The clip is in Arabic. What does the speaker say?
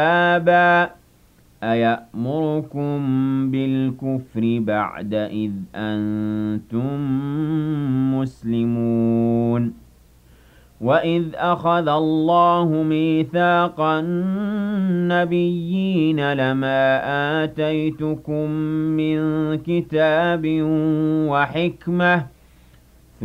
آبًا أَيَأْمُرُكُم بِالْكُفْرِ بَعْدَ إِذْ أَنتُم مُّسْلِمُونَ وَإِذْ أَخَذَ اللَّهُ مِيثَاقَ النَّبِيِّينَ لَمَا آتَيْتُكُم مِّن كِتَابٍ وَحِكْمَةٍ